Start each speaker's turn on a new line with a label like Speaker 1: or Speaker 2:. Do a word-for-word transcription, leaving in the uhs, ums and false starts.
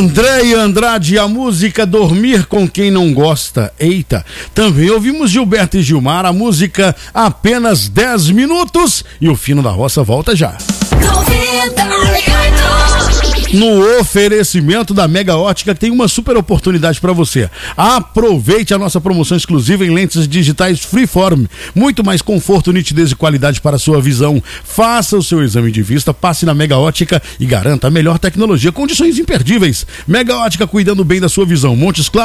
Speaker 1: André Andrade, a música Dormir com Quem Não Gosta. Eita, também ouvimos Gilberto e Gilmar, a música Apenas dez Minutos. E o Fino da Roça volta já. No oferecimento da Mega Ótica, que tem uma super oportunidade para você. Aproveite a nossa promoção exclusiva em lentes digitais Freeform. Muito mais conforto, nitidez e qualidade para a sua visão. Faça o seu exame de vista, passe na Mega Ótica e garanta a melhor tecnologia. Condições imperdíveis. Mega Ótica, cuidando bem da sua visão. Montes Claros.